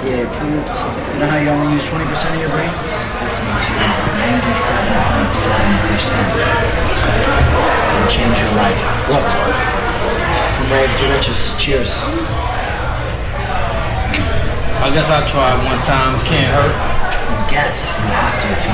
FDA approved. You know how you only use 20% of your brain? This makes you use 97.7%. It'll change your life. Look, from rags to riches. Cheers. I guess I'll try it one time. Can't hurt. Guess you have to.